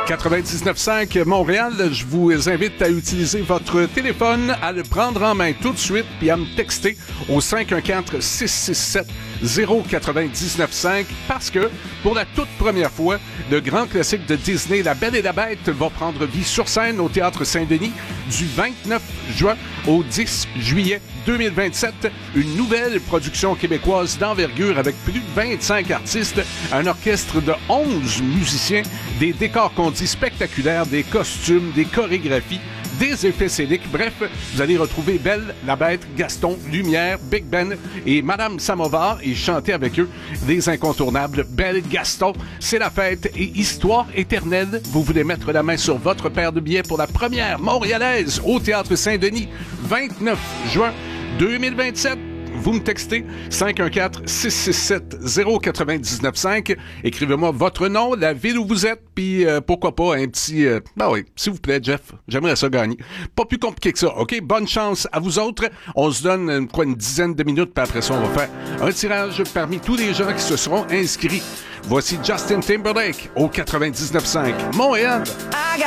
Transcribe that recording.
99.5 Montréal, je vous invite à utiliser votre téléphone, à le prendre en main tout de suite, puis à me texter au 514-667-099.5 parce que, pour la toute première fois, le grand classique de Disney, La Belle et la Bête, va prendre vie sur scène au Théâtre Saint-Denis du 29 juin au 10 juillet 2027. Une nouvelle production québécoise d'envergure avec plus de 25 artistes, un orchestre de 11 musiciens, des décors qu'on dit spectaculaires, des costumes, des chorégraphies, des effets scéniques. Bref, vous allez retrouver Belle, la Bête, Gaston, Lumière, Big Ben et Madame Samovar et chanter avec eux des incontournables Belle, Gaston. C'est la fête et histoire éternelle. Vous voulez mettre la main sur votre paire de billets pour la première montréalaise au Théâtre Saint-Denis, 29 juin 2027. Vous me textez 514-667-099.5. Écrivez-moi votre nom, la ville où vous êtes, puis pourquoi pas un petit... ben oui, s'il vous plaît, Jeff, j'aimerais ça gagner. Pas plus compliqué que ça, OK? Bonne chance à vous autres. On se donne une dizaine de minutes, puis après ça, on va faire un tirage parmi tous les gens qui se seront inscrits. Voici Justin Timberlake au 99.5 Montréal.